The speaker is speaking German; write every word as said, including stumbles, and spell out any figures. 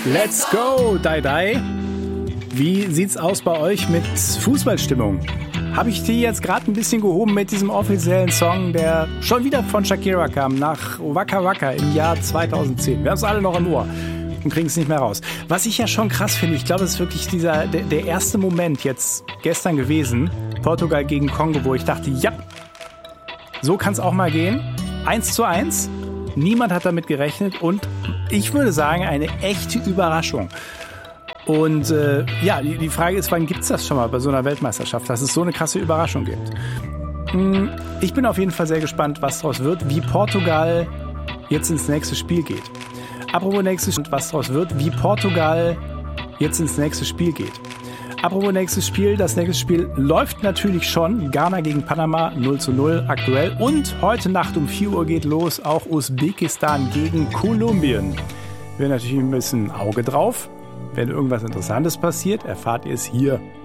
Let's go, Dai Dai. Wie sieht's aus bei euch mit Fußballstimmung? Habe ich die jetzt gerade ein bisschen gehoben mit diesem offiziellen Song, der schon wieder von Shakira kam, nach Waka Waka im Jahr zweitausendzehn. Wir haben es alle noch im Ohr und kriegen es nicht mehr raus. Was ich ja schon krass finde, ich glaube, es ist wirklich dieser der, der erste Moment jetzt gestern gewesen, Portugal gegen Kongo, wo ich dachte, ja, so kann es auch mal gehen. Eins zu eins. Niemand hat damit gerechnet und ich würde sagen, eine echte Überraschung. Und äh, ja, die, die Frage ist, wann gibt's das schon mal bei so einer Weltmeisterschaft, dass es so eine krasse Überraschung gibt? Hm, ich bin auf jeden Fall sehr gespannt, was daraus wird, wie Portugal jetzt ins nächste Spiel geht. Apropos nächstes, was daraus wird, wie Portugal jetzt ins nächste Spiel geht. Apropos nächstes Spiel, das nächste Spiel läuft natürlich schon. Ghana gegen Panama null zu null aktuell. Und heute Nacht um vier Uhr geht los auch Usbekistan gegen Kolumbien. Wir haben natürlich ein bisschen Auge drauf. Wenn irgendwas Interessantes passiert, erfahrt ihr es hier